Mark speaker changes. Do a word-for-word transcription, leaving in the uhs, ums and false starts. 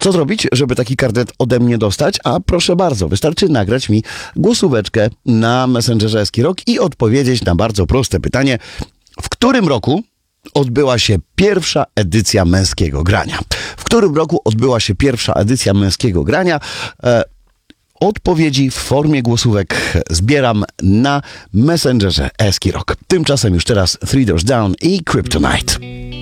Speaker 1: Co zrobić, żeby taki karnet ode mnie dostać? A proszę bardzo, wystarczy nagrać mi głosóweczkę na Messengerze Eskirok i odpowiedzieć na bardzo proste pytanie. W którym roku odbyła się pierwsza edycja Męskiego Grania? W którym roku odbyła się pierwsza edycja Męskiego Grania? E, Odpowiedzi w formie głosówek zbieram na Messengerze Eskirok. Tymczasem już teraz Three Doors Down i Kryptonite.